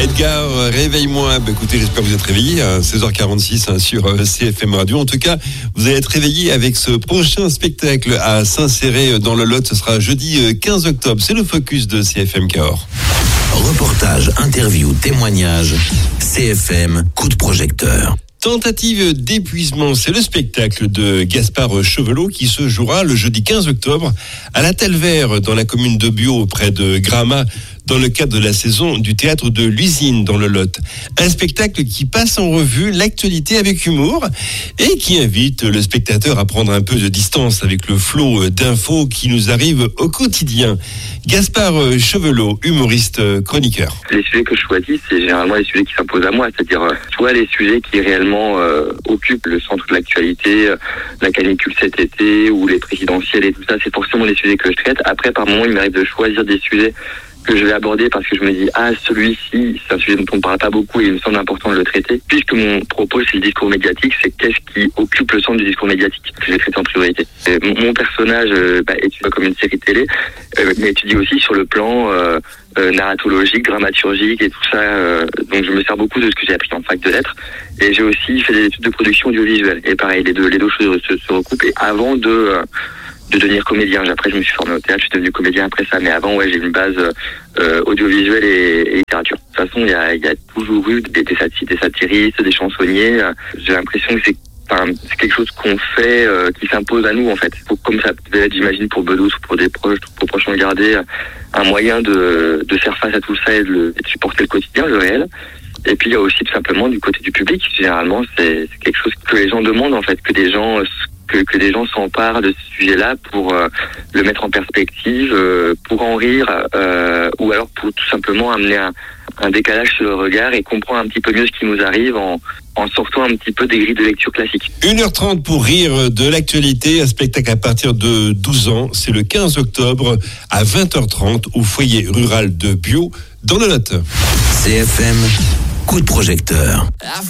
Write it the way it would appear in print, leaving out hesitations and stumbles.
Edgar, réveille-moi. Écoutez, j'espère que vous êtes réveillés à 16h46 sur CFM Radio. En tout cas, vous allez être réveillés avec ce prochain spectacle à Saint-Céré dans le Lot. Ce sera jeudi 15 octobre. C'est le focus de CFM Cahors. Reportage, interview, témoignage. CFM, coup de projecteur. Tentative d'épuisement, c'est le spectacle de Gaspard Chevelot qui se jouera le jeudi 15 octobre à la Telvert dans la commune de Bio près de Gramat dans le cadre de la saison du théâtre de l'Usine dans le Lot. Un spectacle qui passe en revue l'actualité avec humour et qui invite le spectateur à prendre un peu de distance avec le flot d'infos qui nous arrive au quotidien. Gaspard Chevelot, humoriste chroniqueur. Les sujets que je choisis, c'est généralement les sujets qui s'imposent à moi, c'est-à-dire soit les sujets qui réellement occupent le centre de l'actualité, la canicule cet été ou les présidentielles et tout ça, c'est forcément les sujets que je traite. Après, par moment, il m'arrive de choisir des sujets que je vais aborder parce que je me dis celui-ci c'est un sujet dont on ne parle pas beaucoup et il me semble important de le traiter, puisque mon propos c'est le discours médiatique, c'est qu'est-ce qui occupe le centre du discours médiatique que je vais traiter en priorité. Mon personnage étudie comme une série télé, mais étudie aussi sur le plan narratologique, dramaturgique et tout ça, donc je me sers beaucoup de ce que j'ai appris en fac de lettres, et j'ai aussi fait des études de production audiovisuelle, et pareil, les deux choses se recoupent. Et avant de devenir comédien. Après, je me suis formé au théâtre, je suis devenu comédien après ça. Mais avant, j'ai une base audiovisuelle et littérature. De toute façon, il y a toujours eu des satiristes, des chansonniers. J'ai l'impression que c'est quelque chose qu'on fait, qui s'impose à nous, en fait. Comme ça peut être, j'imagine, pour Bedos ou pour des proches en garder, un moyen de faire face à tout ça et de supporter le quotidien, le réel. Et puis, il y a aussi tout simplement du côté du public. Généralement, c'est quelque chose que les gens demandent, en fait, que des gens s'emparent de ce sujet-là pour le mettre en perspective, pour en rire, ou alors pour tout simplement amener un décalage sur le regard et comprendre un petit peu mieux ce qui nous arrive en sortant un petit peu des grilles de lecture classiques. 1h30 pour rire de l'actualité, un spectacle à partir de 12 ans. C'est le 15 octobre à 20h30 au foyer rural de Bio dans le Lot. CFM, coup de projecteur.